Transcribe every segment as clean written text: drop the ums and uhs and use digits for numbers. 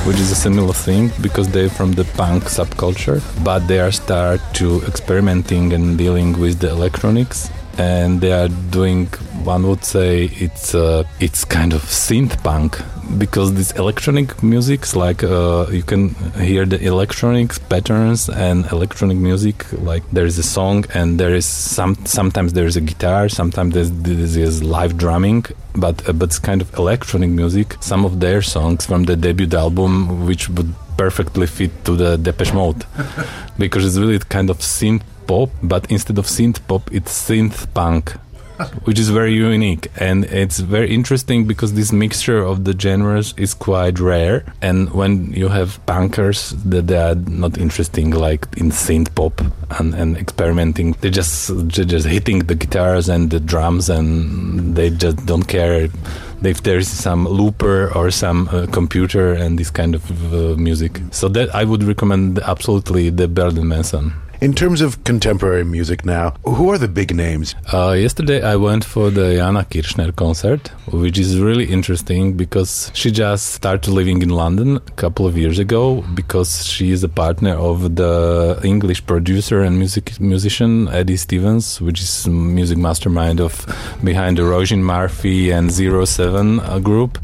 which is a similar thing because they're from the punk subculture, but they are start to experimenting and dealing with the electronics. And they are doing, one would say, it's kind of synth punk, because this electronic music's like you can hear the electronics patterns and electronic music, like there is a song and there is sometimes there is a guitar, sometimes there's live drumming, but it's kind of electronic music. Some of their songs from the debut album, which would perfectly fit to the Depeche Mode, because it's really kind of synth pop, but instead of synth pop, it's synth punk, which is very unique. And it's very interesting because this mixture of the genres is quite rare. And when you have punkers that they are not interesting like in synth pop and experimenting, they're just hitting the guitars and the drums, and they just don't care if there is some looper or some computer and this kind of music. So that I would recommend absolutely the Berlin Manson. In terms of contemporary music now, who are the big names? Yesterday I went for the Jana Kirchner concert, which is really interesting because she just started living in London a couple of years ago, because she is a partner of the English producer and musician Eddie Stevens, which is music mastermind of behind the Roisin Murphy and 07 group.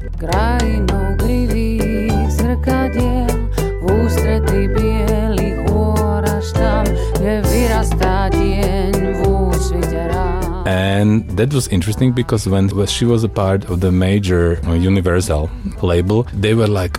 And that was interesting because when she was a part of the major Universal label, they were like,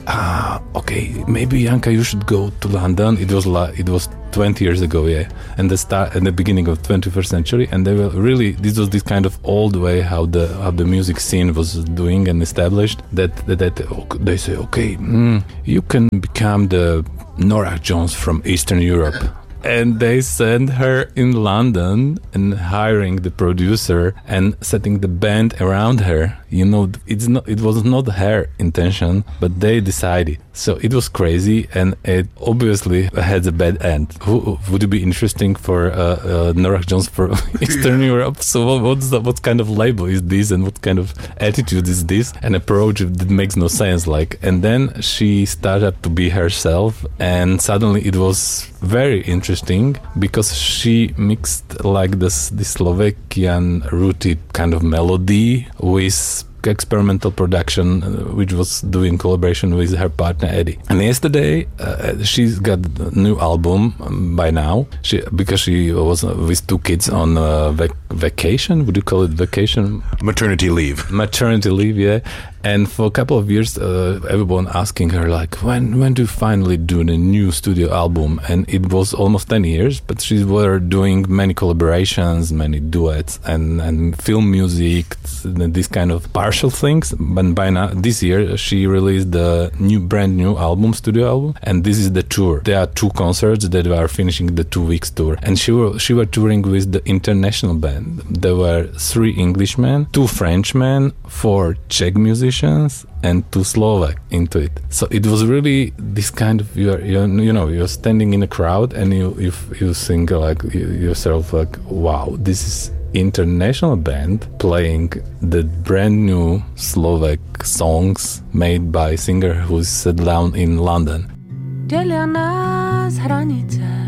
okay, maybe Janka, you should go to London. It was 20 years ago, yeah, and the beginning of 21st century, and they were really, this was this kind of old way how the music scene was doing and established, that they say, okay, you can become the Norah Jones from Eastern Europe. And they sent her in London and hiring the producer and setting the band around her. You know, it was not her intention, but they decided. So it was crazy, and it obviously had a bad end. Would it be interesting for Norah Jones for Eastern Europe? So what kind of label is this, and what kind of attitude is this? An approach that makes no sense. And then she started to be herself, and suddenly it was very interesting because she mixed like this Slovakian rooted kind of melody with experimental production, which was doing collaboration with her partner Eddie. And yesterday she's got a new album by now, because she was with two kids on vacation. Would you call it vacation? Maternity leave, yeah. And for a couple of years, everyone asking her, like, when do you finally do the new studio album? And it was almost 10 years, but she were doing many collaborations, many duets, and film music, these kind of partial things. But by now, this year, she released the brand new album, studio album, and this is the tour. There are two concerts that are finishing the 2 weeks tour. And she were touring with the international band. There were 3 Englishmen, 2 Frenchmen, 4 Czech musicians, and 2 Slovak into it. So it was really this kind of, you're standing in a crowd and you think like yourself like, wow, this is international band playing the brand new Slovak songs made by singer who's set down in London. Delia nás hranice,